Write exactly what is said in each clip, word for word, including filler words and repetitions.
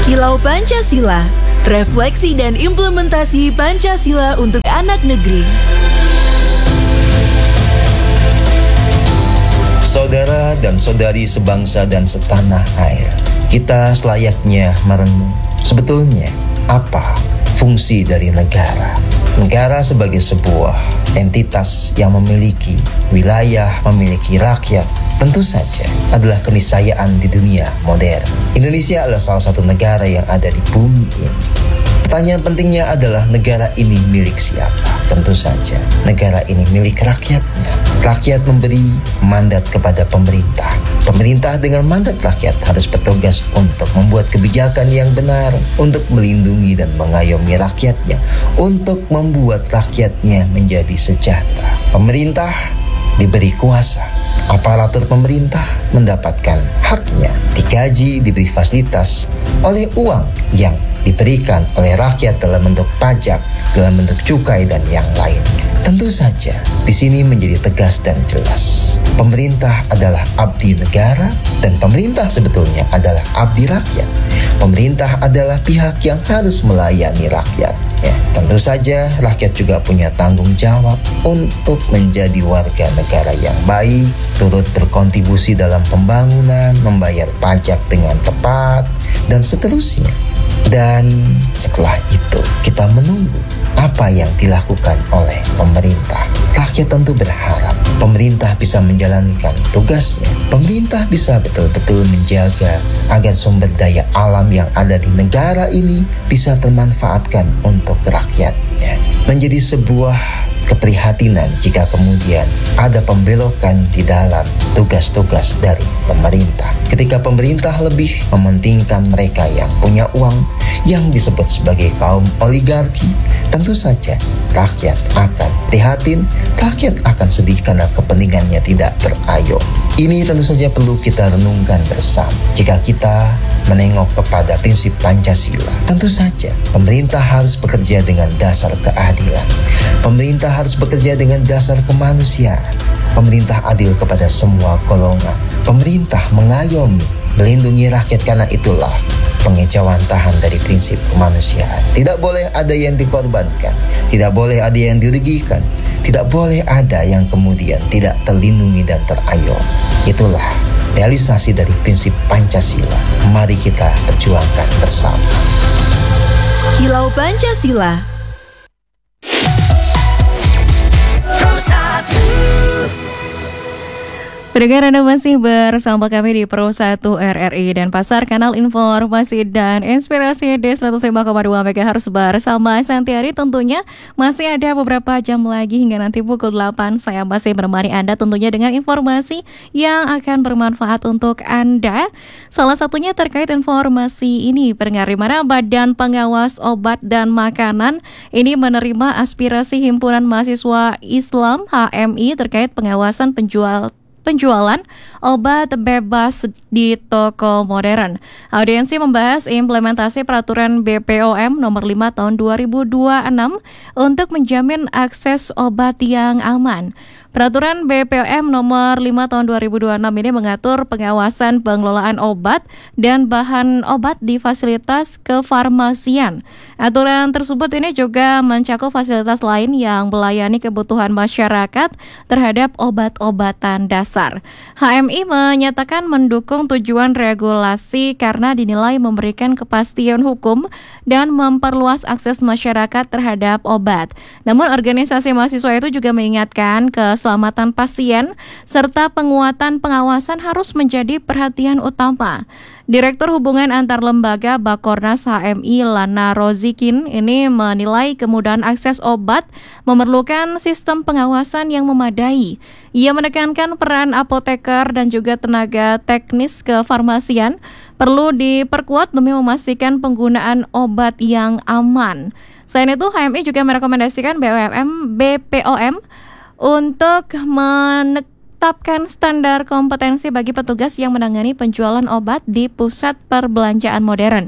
Kilau Pancasila, refleksi dan implementasi Pancasila untuk anak negeri. Saudara dan saudari sebangsa dan setanah air, kita selayaknya merenung sebetulnya apa fungsi dari negara. Negara sebagai sebuah entitas yang memiliki wilayah, memiliki rakyat, tentu saja adalah keniscayaan di dunia modern. Indonesia adalah salah satu negara yang ada di bumi ini. Pertanyaan pentingnya adalah negara ini milik siapa? Tentu saja negara ini milik rakyatnya. Rakyat memberi mandat kepada pemerintah. Pemerintah dengan mandat rakyat harus bertugas untuk membuat kebijakan yang benar, untuk melindungi dan mengayomi rakyatnya, untuk membuat rakyatnya menjadi sejahtera. Pemerintah diberi kuasa. Aparatur pemerintah mendapatkan haknya, digaji, diberi fasilitas oleh uang yang diberikan oleh rakyat dalam bentuk pajak, dalam bentuk cukai dan yang lainnya. Tentu saja di sini menjadi tegas dan jelas. Pemerintah adalah abdi negara dan pemerintah sebetulnya adalah abdi rakyat. Pemerintah adalah pihak yang harus melayani rakyat. Ya, tentu saja rakyat juga punya tanggung jawab untuk menjadi warga negara yang baik, turut berkontribusi dalam pembangunan, membayar pajak dengan tepat, dan seterusnya. Dan setelah itu kita menunggu apa yang dilakukan oleh pemerintah. Rakyat tentu berharap pemerintah bisa menjalankan tugasnya. Pemerintah bisa betul-betul menjaga agar sumber daya alam yang ada di negara ini bisa termanfaatkan untuk rakyatnya. Menjadi sebuah keprihatinan jika kemudian ada pembelokan di dalam tugas-tugas dari pemerintah. Ketika pemerintah lebih mementingkan mereka yang punya uang, yang disebut sebagai kaum oligarki, tentu saja rakyat akan prihatin, rakyat akan sedih karena kepentingannya tidak terayomi. Ini tentu saja perlu kita renungkan bersama. Jika kita menengok kepada prinsip Pancasila, tentu saja pemerintah harus bekerja dengan dasar keadilan. Pemerintah harus bekerja dengan dasar kemanusiaan. Pemerintah adil kepada semua golongan. Pemerintah mengayomi, melindungi rakyat, karena itulah pengejauhan tahan dari prinsip kemanusiaan. Tidak boleh ada yang dikorbankan, tidak boleh ada yang dirugikan, tidak boleh ada yang kemudian tidak terlindungi dan terayomi. Itulah realisasi dari prinsip Pancasila. Mari kita perjuangkan bersama. Kilau Pancasila. Pendengar, Anda masih bersama kami di Pro satu R R I dan Pasar, kanal informasi dan inspirasi di seratus lima koma dua MHz bersama Santiari. Tentunya masih ada beberapa jam lagi hingga nanti pukul delapan. Saya masih menemani Anda tentunya dengan informasi yang akan bermanfaat untuk Anda. Salah satunya terkait informasi ini, pendengar, di mana Badan Pengawas Obat dan Makanan ini menerima aspirasi Himpunan Mahasiswa Islam H M I terkait pengawasan penjual penjualan obat bebas di toko modern. Audiensi membahas implementasi peraturan B P O M nomor lima tahun dua ribu dua puluh enam untuk menjamin akses obat yang aman. Peraturan B P O M nomor lima tahun dua ribu dua puluh enam ini mengatur pengawasan pengelolaan obat dan bahan obat di fasilitas kefarmasian. Aturan tersebut ini juga mencakup fasilitas lain yang melayani kebutuhan masyarakat terhadap obat-obatan dasar. H M I menyatakan mendukung tujuan regulasi karena dinilai memberikan kepastian hukum dan memperluas akses masyarakat terhadap obat. Namun organisasi mahasiswa itu juga mengingatkan keselamatan pasien serta penguatan pengawasan harus menjadi perhatian utama. Direktur Hubungan Antar Lembaga Bakornas H M I Lana Rozikin ini menilai kemudahan akses obat memerlukan sistem pengawasan yang memadai. Ia menekankan peran apoteker dan juga tenaga teknis kefarmasian perlu diperkuat demi memastikan penggunaan obat yang aman. Selain itu, H M I juga merekomendasikan B P O M untuk menekan tetapkan standar kompetensi bagi petugas yang menangani penjualan obat di pusat perbelanjaan modern.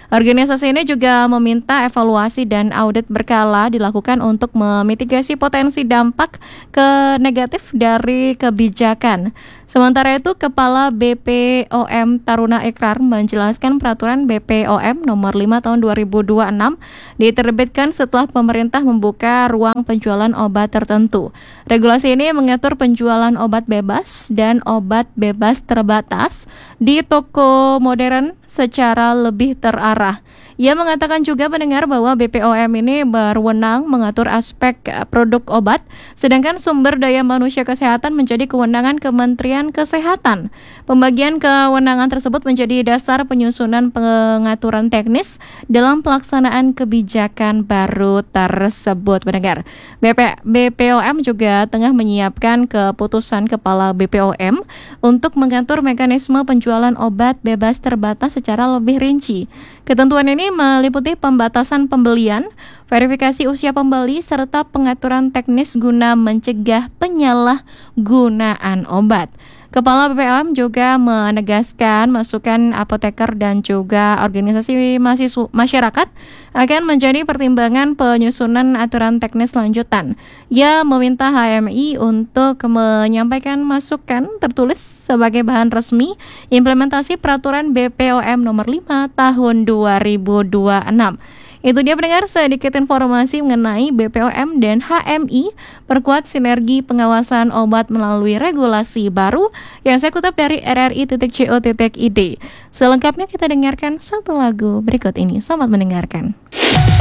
Organisasi ini juga meminta evaluasi dan audit berkala dilakukan untuk memitigasi potensi dampak ke negatif dari kebijakan. Sementara itu, Kepala B P O M Taruna Ikrar menjelaskan peraturan B P O M nomor lima tahun dua ribu dua puluh enam diterbitkan setelah pemerintah membuka ruang penjualan obat tertentu. Regulasi ini mengatur penjualan obat bebas dan obat bebas terbatas di toko modern secara lebih terarah. Ia mengatakan juga pendengar bahwa B P O M ini berwenang mengatur aspek produk obat, sedangkan sumber daya manusia kesehatan menjadi kewenangan Kementerian Kesehatan. Pembagian kewenangan tersebut menjadi dasar penyusunan pengaturan teknis dalam pelaksanaan kebijakan baru tersebut. Pendengar, B P O M juga tengah menyiapkan keputusan Kepala B P O M untuk mengatur mekanisme penjualan obat bebas terbatas secara lebih rinci. Ketentuan ini meliputi pembatasan pembelian, verifikasi usia pembeli, serta pengaturan teknis guna mencegah penyalahgunaan obat. Kepala B P O M juga menegaskan masukan apoteker dan juga organisasi mahasiswa masyarakat akan menjadi pertimbangan penyusunan aturan teknis lanjutan. Ia meminta H M I untuk menyampaikan masukan tertulis sebagai bahan resmi implementasi peraturan B P O M nomor lima tahun dua ribu dua puluh enam. Itu dia pendengar sedikit informasi mengenai B P O M dan H M I perkuat sinergi pengawasan obat melalui regulasi baru yang saya kutip dari r r i titik co titik i d. Selengkapnya kita dengarkan satu lagu berikut ini. Selamat mendengarkan.